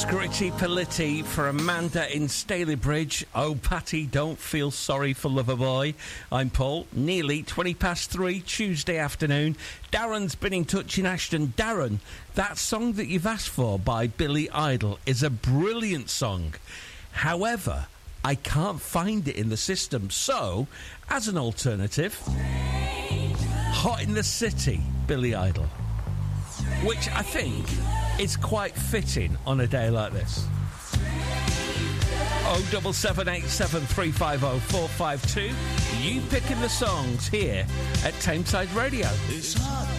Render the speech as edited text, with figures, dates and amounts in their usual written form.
Scritchy Politti for Amanda in Stalybridge. Oh, Patty, don't feel sorry for Loverboy. I'm Paul. Nearly 3:20 Tuesday afternoon. Darren's been in touch in Ashton. Darren, that song that you've asked for by Billy Idol is a brilliant song. However, I can't find it in the system. So, as an alternative, Hot in the City, Billy Idol. Which I think is quite fitting on a day like this. 07787350452. You picking the songs here at Tameside Radio. It's hot